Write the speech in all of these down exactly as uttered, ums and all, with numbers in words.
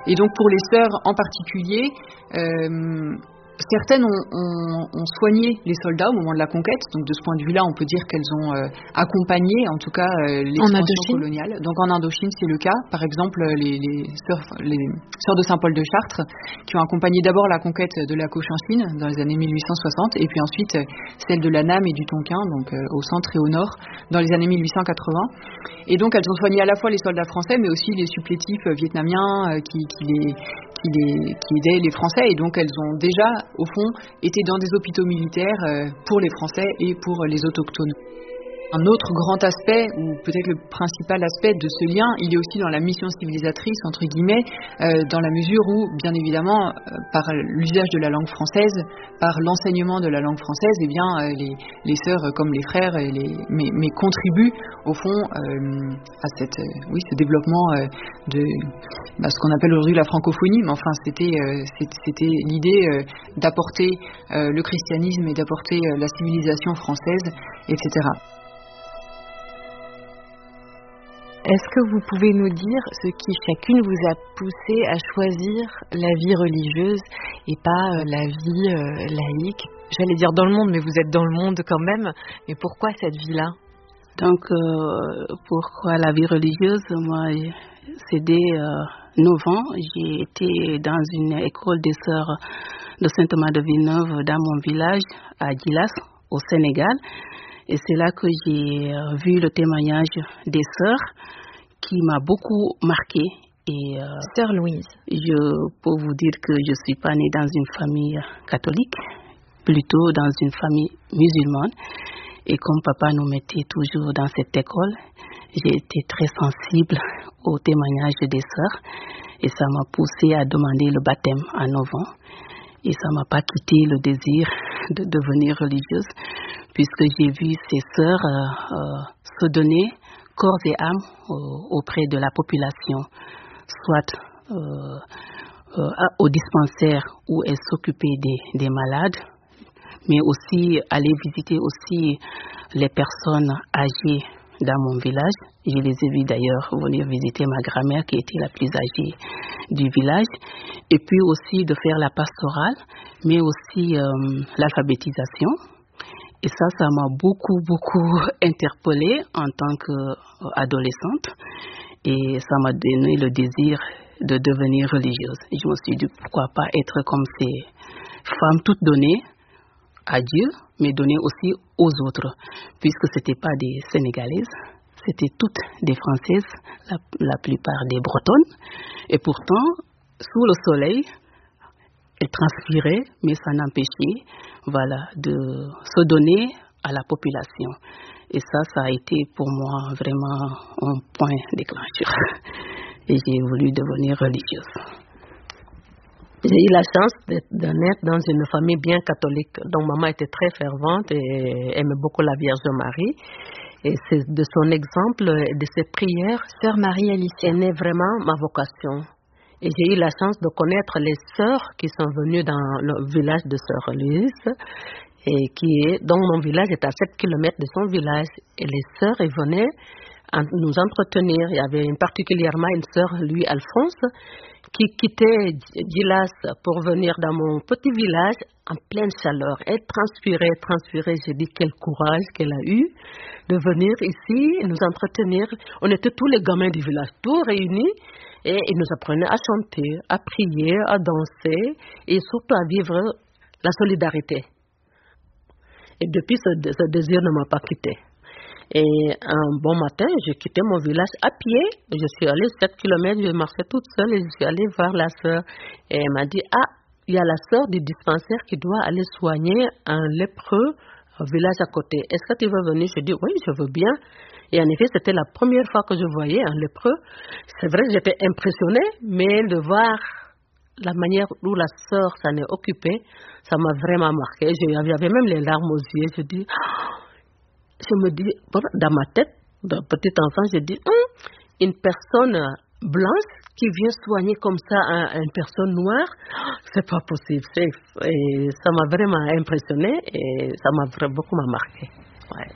Et donc pour les sœurs en particulier, euh, certaines ont, ont, ont soigné les soldats au moment de la conquête, donc de ce point de vue-là, on peut dire qu'elles ont euh, accompagné, en tout cas, euh, l'expansion coloniale. Donc en Indochine, c'est le cas. Par exemple, les, les, sœurs, les sœurs de Saint-Paul de Chartres, qui ont accompagné d'abord la conquête de la Cochinchine dans les années mille huit cent soixante, et puis ensuite euh, celle de la Nam et du Tonkin, donc euh, au centre et au nord, dans les années mille huit cent quatre-vingts. Et donc elles ont soigné à la fois les soldats français, mais aussi les supplétifs euh, vietnamiens euh, qui, qui les Qui, les, qui aidaient les Français, et donc elles ont déjà, au fond, été dans des hôpitaux militaires euh, pour les Français et pour les autochtones. Un autre grand aspect, ou peut-être le principal aspect de ce lien, il est aussi dans la mission civilisatrice, entre guillemets, euh, dans la mesure où, bien évidemment, euh, par l'usage de la langue française, par l'enseignement de la langue française, eh bien, euh, les, les sœurs, euh, comme les frères, et les, mais, mais contribuent, au fond, euh, à cette, euh, oui, ce développement euh, de bah, ce qu'on appelle aujourd'hui la francophonie, mais enfin, c'était, euh, c'était l'idée euh, d'apporter euh, le christianisme et d'apporter euh, la civilisation française, et cetera. Est-ce que vous pouvez nous dire ce qui chacune vous a poussé à choisir la vie religieuse et pas euh, la vie euh, laïque? J'allais dire dans le monde, mais vous êtes dans le monde quand même. Mais pourquoi cette vie-là? Donc, euh, pourquoi la vie religieuse? Moi, c'est dès euh, neuf ans, j'ai été dans une école des sœurs de Saint-Thomas de Villeneuve dans mon village, à Gilas, au Sénégal. Et c'est là que j'ai vu le témoignage des sœurs qui m'a beaucoup marqué. Et euh, Sœur Louise, je peux vous dire que je suis pas née dans une famille catholique, plutôt dans une famille musulmane. Et comme papa nous mettait toujours dans cette école, j'ai été très sensible au témoignage des sœurs. Et ça m'a poussée à demander le baptême à neuf ans. Et ça m'a pas quitté le désir de devenir religieuse, puisque j'ai vu ces sœurs euh, euh, se donner corps et âme euh, auprès de la population, soit euh, euh, au dispensaire où elles s'occupaient des, des malades, mais aussi aller visiter aussi les personnes âgées dans mon village. Je les ai vus d'ailleurs venir visiter ma grand-mère qui était la plus âgée du village. Et puis aussi de faire la pastorale, mais aussi euh, l'alphabétisation. Et ça, ça m'a beaucoup, beaucoup interpellée en tant qu'adolescente. Et ça m'a donné le désir de devenir religieuse. Je me suis dit, pourquoi pas être comme ces femmes toutes données à Dieu, mais données aussi aux autres, puisque ce n'étaient pas des Sénégalaises, c'était toutes des Françaises, la, la plupart des Bretonnes. Et pourtant, sous le soleil, elles transpiraient, mais ça n'empêchait, voilà, de se donner à la population. Et ça, ça a été pour moi vraiment un point déclencheur. Et j'ai voulu devenir religieuse. J'ai eu la chance d'être, de naître dans une famille bien catholique. Donc maman était très fervente et aimait beaucoup la Vierge Marie. Et c'est de son exemple, de ses prières, Sœur Marie Alicia, est née vraiment ma vocation. Et j'ai eu la chance de connaître les sœurs qui sont venues dans le village de Sœur Louise, et qui est, dont mon village est à sept kilomètres de son village. Et les sœurs, elles venaient nous entretenir. Il y avait une, particulièrement une sœur, Louis Alphonse, qui quittait Gilas pour venir dans mon petit village en pleine chaleur. Elle transpirait, transpirait. J'ai dit quel courage qu'elle a eu de venir ici et nous entretenir. On était tous les gamins du village, tous réunis, et ils nous apprenaient à chanter, à prier, à danser et surtout à vivre la solidarité. Et depuis, ce, ce désir ne m'a pas quitté. Et un bon matin, j'ai quitté mon village à pied. Je suis allée sept kilomètres, je marchais toute seule et je suis allée voir la sœur. Et elle m'a dit, ah, il y a la sœur du dispensaire qui doit aller soigner un lépreux au village à côté. Est-ce que tu veux venir? Je dis, oui, je veux bien. Et en effet, c'était la première fois que je voyais un lépreux. C'est vrai que j'étais impressionnée, mais de voir la manière où la sœur s'en est occupée, ça m'a vraiment marqué. J'avais même les larmes aux yeux. Je dis, je me dis, dans ma tête, d'un petit enfant, je dis, hum, une personne blanche qui vient soigner comme ça un, une personne noire, c'est pas possible. C'est, et ça m'a vraiment impressionnée et ça m'a beaucoup marqué. Ouais.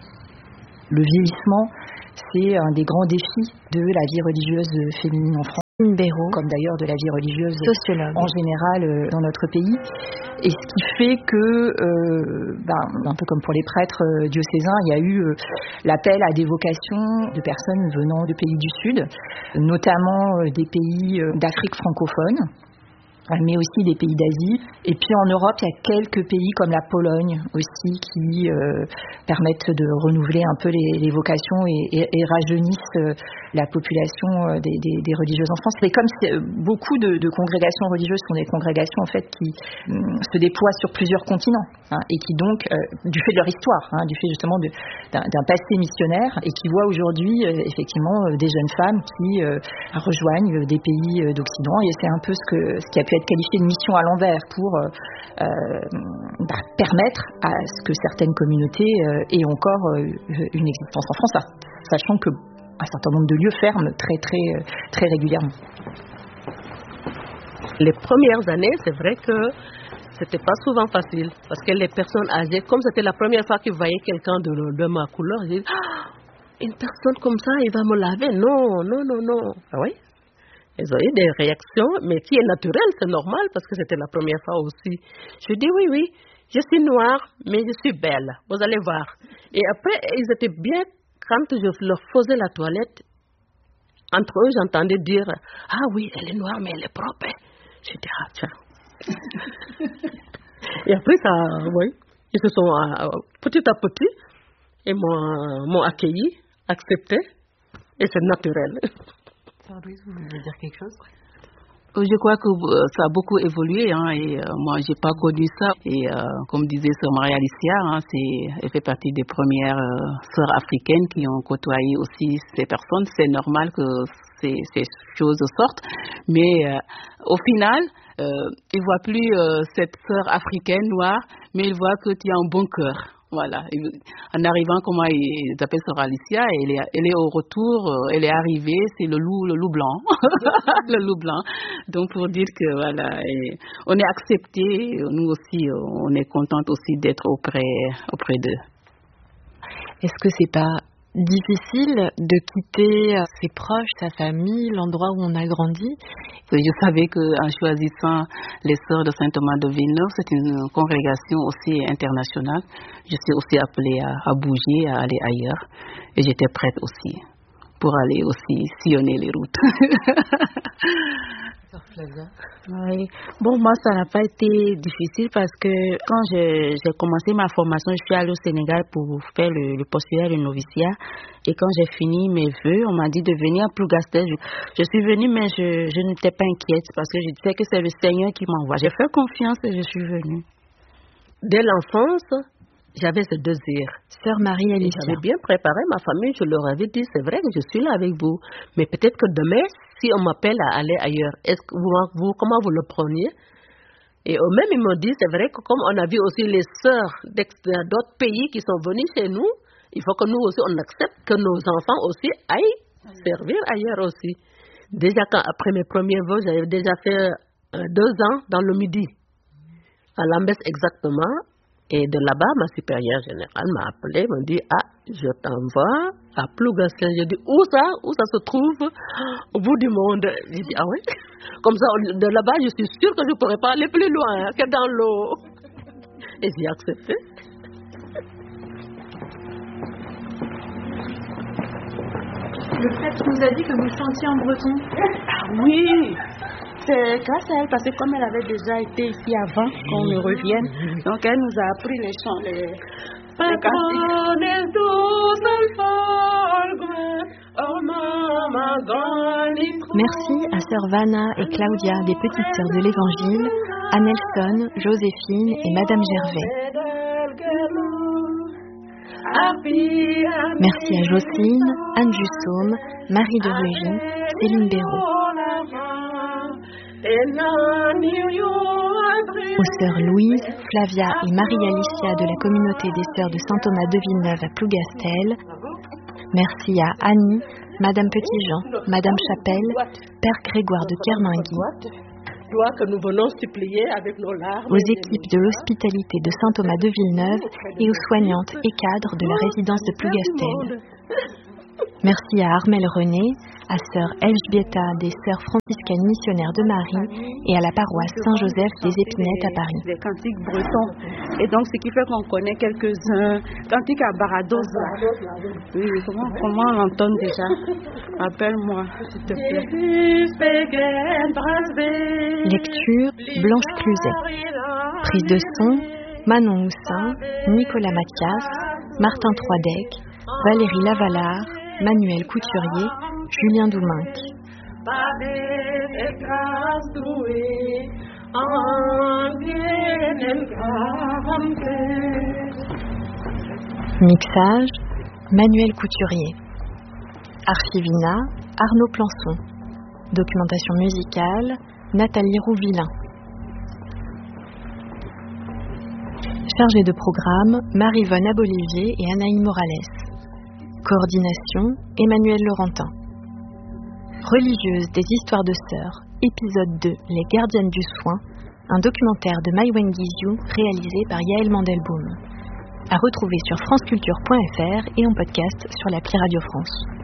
Le vieillissement, c'est un des grands défis de la vie religieuse féminine en France. Béraud, comme d'ailleurs de la vie religieuse sociologue en général euh, dans notre pays. Et ce qui fait que, euh, ben, un peu comme pour les prêtres euh, diocésains, il y a eu euh, l'appel à des vocations de personnes venant de pays du Sud, notamment euh, des pays euh, d'Afrique francophone, mais aussi des pays d'Asie. Et puis en Europe, il y a quelques pays comme la Pologne aussi qui euh, permettent de renouveler un peu les, les vocations et, et, et rajeunissent euh, la population euh, des, des, des religieuses en France. Mais comme c'est, beaucoup de, de congrégations religieuses sont des congrégations en fait qui hum, se déploient sur plusieurs continents hein, et qui donc, euh, du fait de leur histoire, hein, du fait justement de, d'un, d'un passé missionnaire et qui voient aujourd'hui euh, effectivement euh, des jeunes femmes qui euh, rejoignent des pays euh, d'Occident. Et c'est un peu ce, que, ce qui a pu être qualifié de mission à l'envers pour euh, euh, bah, permettre à ce que certaines communautés euh, aient encore euh, une existence en France, sachant que un certain nombre de lieux ferment très très très régulièrement. Les premières années, c'est vrai que c'était pas souvent facile parce que les personnes âgées, comme c'était la première fois qu'ils voyaient quelqu'un de, de ma couleur, ils disaient ah, une personne comme ça, il va me laver. Non, non, non, non. Ah oui. Ils ont eu des réactions, mais qui est naturel, c'est normal parce que c'était la première fois aussi. Je dis oui, oui, je suis noire, mais je suis belle. Vous allez voir. Et après, ils étaient bien. Quand je leur faisais la toilette, entre eux, j'entendais dire « Ah oui, elle est noire, mais elle est propre. » Je dis « Ah, tiens. » Et après, ça, oui, ils se sont euh, petit à petit, et m'ont, m'ont accueilli, accepté, et c'est naturel. Louise, vous voulez dire quelque chose ? Je crois que ça a beaucoup évolué hein, et euh, moi j'ai pas connu ça et euh, comme disait sœur Maria Alicia, hein, c'est, elle fait partie des premières euh, sœurs africaines qui ont côtoyé aussi ces personnes. C'est normal que ces, ces choses sortent, mais euh, au final, euh, ils voient plus euh, cette sœur africaine noire, mais ils voient que tu as un bon cœur. Voilà. En arrivant, comment ils appellent sœur Alicia, elle est, elle est au retour, elle est arrivée, c'est le loup, le loup blanc, le loup blanc. Donc pour dire que voilà, et on est accepté, nous aussi, on est contente aussi d'être auprès, auprès d'eux. Est-ce que c'est pas difficile de quitter ses proches, sa famille, l'endroit où on a grandi? Je savais qu'en choisissant les Sœurs de Saint-Thomas de Villeneuve, c'est une congrégation aussi internationale. Je suis aussi appelée à, à bouger, à aller ailleurs. Et j'étais prête aussi pour aller aussi sillonner les routes. Oui. Bon, moi, ça n'a pas été difficile parce que quand j'ai, j'ai commencé ma formation, je suis allée au Sénégal pour faire le, le postulaire du noviciat. Et quand j'ai fini mes vœux, on m'a dit de venir à Plougastel. Je, je suis venue, mais je, je n'étais pas inquiète parce que je disais que c'est le Seigneur qui m'envoie. J'ai fait confiance et je suis venue. Dès l'enfance, j'avais ce désir. Sœur Marie-Alicia. J'avais bien préparé ma famille, je leur avais dit, c'est vrai que je suis là avec vous, mais peut-être que demain, si on m'appelle à aller ailleurs, est-ce que vous, vous, comment vous le preniez? Et eux-mêmes, ils m'ont dit, c'est vrai que comme on a vu aussi les sœurs d'autres pays qui sont venus chez nous, il faut que nous aussi, on accepte que nos enfants aussi aillent servir ailleurs aussi. Déjà, quand, après mes premiers vols, j'avais déjà fait euh, deux ans dans le Midi, à Lambès exactement. Et de là-bas, ma supérieure générale m'a appelé, m'a dit, ah, je t'envoie à Plougastel. J'ai dit, où ça? Où ça se trouve? Au bout du monde. J'ai dit, ah oui? Comme ça, de là-bas, je suis sûre que je ne pourrais pas aller plus loin que dans l'eau. Et j'ai accepté. Le prêtre nous a dit que vous chantiez en breton. Ah oui! C'est grâce à elle, parce que comme elle avait déjà été ici avant qu'on ne revienne, donc elle nous a appris les chants, les, les cantiques. Merci à sœur Vanna et Claudia des Petites Sœurs de l'Évangile, à Nelson, Joséphine et Madame Gervais. Merci à Jocelyne, Anne Jussaume, Marie de Rugy, Céline Béraud. Aux sœurs Louise, Flavia et Marie-Alicia de la communauté des sœurs de Saint-Thomas de Villeneuve à Plougastel. Merci à Annie, Madame Petitjean, Madame Chapelle, Père Grégoire de Kermingui. Que nous venons supplier avec nos larmes. Aux équipes de l'hospitalité de Saint-Thomas de Villeneuve et aux soignantes et cadres de la résidence de Plougastel. Merci à Armelle René, à sœur Elżbieta des Sœurs franciscaines missionnaires de Marie et à la paroisse Saint-Joseph des Épinettes à Paris. Des cantiques bretons. Et donc, ce qui fait qu'on connaît quelques-uns. Cantique à Barados. Oui, comment, comment on l'entend déjà? Appelle-moi, s'il te plaît. Lecture, Blanche Cluzet. Prise de son, Manon Houssin, Nicolas Mathias, Martin Troidec, Valérie Lavallard, Manuel Couturier, Julien Douminc. Mixage, Manuel Couturier. Archivina, Arnaud Plançon. Documentation musicale, Nathalie Rouvillain. Chargée de programme, Marie-Vonne Abolivier et Anaïs Morales. Coordination, Emmanuel Laurentin. Religieuse des histoires de sœurs, épisode deux, Les gardiennes du soin, un documentaire de Maïwen Guizhou réalisé par Yaël Mandelbaum. À retrouver sur franceculture point f r et en podcast sur l'appli Radio France.